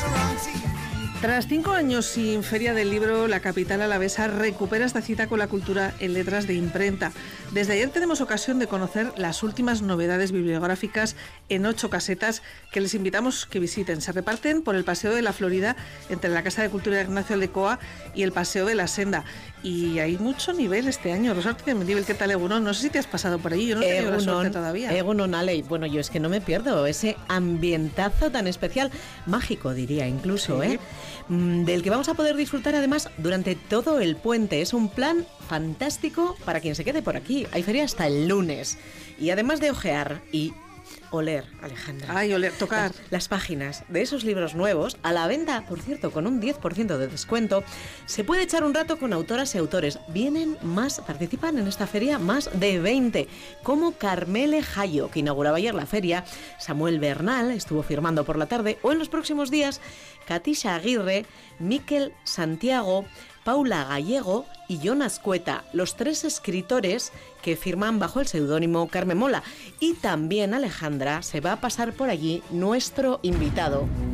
Tras 5 años sin Feria del Libro, la capital alavesa recupera esta cita con la cultura en letras de imprenta. Desde ayer tenemos ocasión de conocer las últimas novedades bibliográficas en 8 casetas que les invitamos que visiten. Se reparten por el Paseo de la Florida, entre la Casa de Cultura de Ignacio Aldecoa y el Paseo de la Senda. Y hay mucho nivel este año. Rosarte de Mendívil, ¿qué tal, Egunon? No sé si te has pasado por allí, yo no he tenido la suerte todavía. Egunon, Ale. Bueno, yo es que no me pierdo ese ambientazo tan especial, mágico diría incluso, Sí. Del que vamos a poder disfrutar además durante todo el puente. Es un plan fantástico para quien se quede por aquí. Hay feria hasta el lunes. Y además de ojear y oler, Alejandra. Ay, oler, tocar. Las páginas de esos libros nuevos, a la venta, por cierto, con un 10% de descuento, se puede echar un rato con autoras y autores. Participan en esta feria más de 20, como Carmele Jayo, que inauguraba ayer la feria, Samuel Bernal, estuvo firmando por la tarde, o en los próximos días, Katisha Aguirre, Miquel Santiago, Paula Gallego y Jonas Cueta, los 3 escritores que firman bajo el seudónimo Carmen Mola. Y también, Alejandra, se va a pasar por allí nuestro invitado.